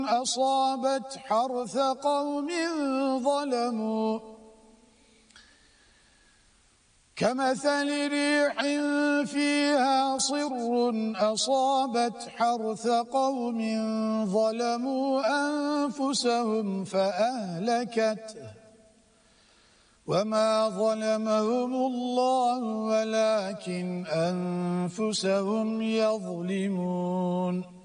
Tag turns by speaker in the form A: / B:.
A: أصابت حرث قوم ظلموا كمثل ريح فيها صر أصابت حرث قوم ظلموا أنفسهم فأهلكته وما ظلمهم الله ولكن أنفسهم يظلمون